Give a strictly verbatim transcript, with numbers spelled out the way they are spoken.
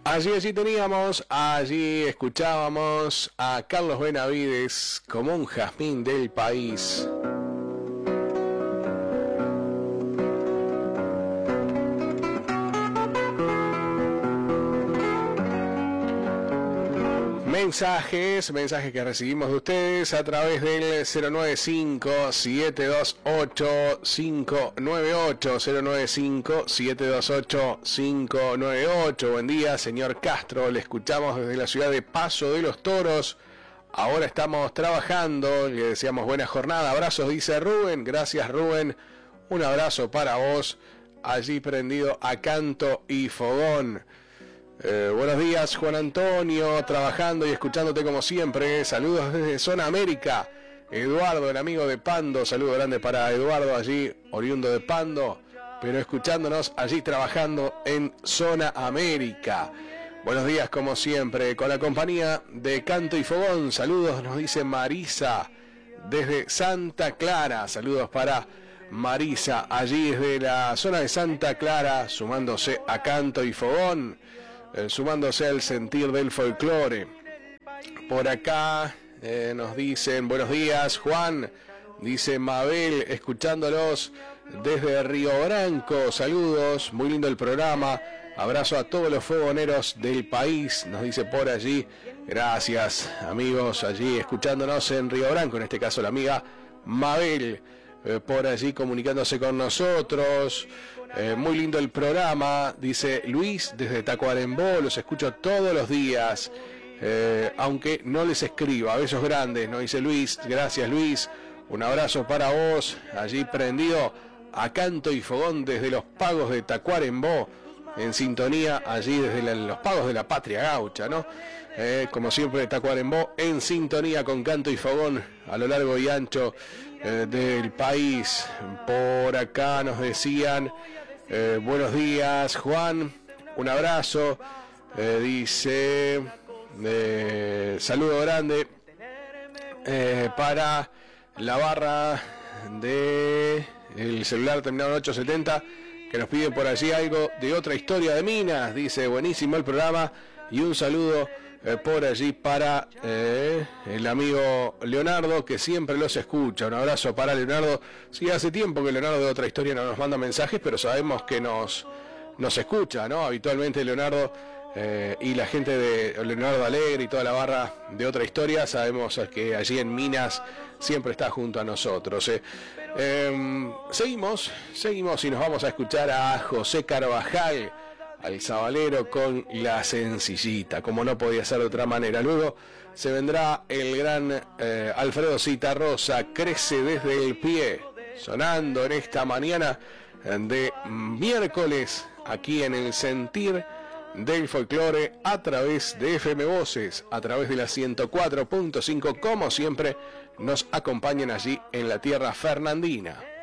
Allí, allí teníamos, allí escuchábamos a Carlos Benavides como un jazmín del país. Mensajes, mensajes que recibimos de ustedes a través del cero nueve cinco, siete dos ocho, cinco nueve ocho, cero nueve cinco, siete dos ocho, cinco nueve ocho. Buen día, señor Castro, le escuchamos desde la ciudad de Paso de los Toros. Ahora estamos trabajando, le deseamos buena jornada. Abrazos, dice Rubén. Gracias, Rubén. Un abrazo para vos, allí prendido a canto y fogón. Eh, buenos días, Juan Antonio, trabajando y escuchándote como siempre. Saludos desde Zona América. Eduardo, el amigo de Pando, saludo grande para Eduardo allí, oriundo de Pando, pero escuchándonos allí trabajando en Zona América. Buenos días como siempre, con la compañía de Canto y Fogón. Saludos, nos dice Marisa desde Santa Clara. Saludos para Marisa allí desde la zona de Santa Clara, sumándose a Canto y Fogón. Eh, sumándose al sentir del folclore. Por acá eh, nos dicen buenos días, Juan, dice Mabel, escuchándolos desde Río Branco. Saludos, muy lindo el programa. Abrazo a todos los fogoneros del país, nos dice por allí. Gracias, amigos, allí escuchándonos en Río Branco, en este caso la amiga Mabel. Eh, por allí comunicándose con nosotros. Eh, muy lindo el programa, dice Luis desde Tacuarembó, los escucho todos los días, eh, aunque no les escribo, a besos grandes, nos dice Luis. Gracias, Luis, un abrazo para vos, allí prendido a Canto y Fogón desde los Pagos de Tacuarembó, en sintonía allí desde la, los Pagos de la Patria Gaucha, ¿no? Eh, como siempre, Tacuarembó en sintonía con Canto y Fogón a lo largo y ancho eh, del país. Por acá nos decían eh, buenos días, Juan, un abrazo, eh, dice eh, saludo grande eh, para la barra de el celular terminado en ocho setenta, que nos piden por allí algo de Otra Historia de Minas. Dice buenísimo el programa y un saludo eh, por allí para eh, el amigo Leonardo, que siempre los escucha. Un abrazo para Leonardo. Sí, hace tiempo que Leonardo de Otra Historia no nos manda mensajes, pero sabemos que nos, nos escucha, ¿no? Habitualmente Leonardo eh, y la gente de Leonardo Alegre y toda la barra de Otra Historia, sabemos que allí en Minas siempre está junto a nosotros. Eh. Eh, seguimos, seguimos y nos vamos a escuchar a José Carvajal, al Zabalero, con La Sencillita, como no podía ser de otra manera. Luego se vendrá el gran eh, Alfredo Citarrosa, Crece desde el pie, sonando en esta mañana de miércoles aquí en el sentir del folclore a través de F M Voces, a través de la ciento cuatro punto cinco, como siempre nos acompañan allí en la tierra fernandina.